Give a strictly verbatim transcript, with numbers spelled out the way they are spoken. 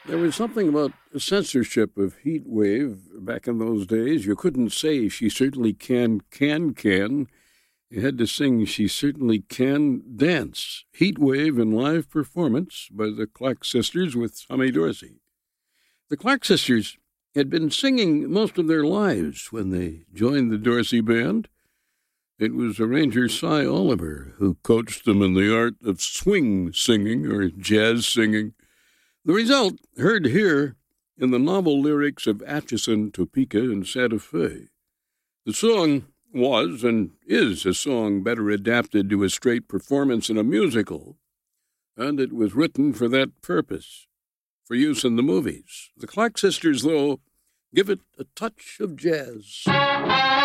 There was something about censorship of Heat Wave back in those days. You couldn't say she certainly can, can, can. You had to sing She Certainly Can Dance. Heat Wave in live performance by the Clark Sisters with Tommy Dorsey. The Clark Sisters had been singing most of their lives when they joined the Dorsey Band. It was arranger Cy Oliver who coached them in the art of swing singing or jazz singing. The result heard here in the novel lyrics of Atchison, Topeka, and Santa Fe. The song was and is a song better adapted to a straight performance in a musical, and it was written for that purpose, for use in the movies. The Clark Sisters, though, give it a touch of jazz.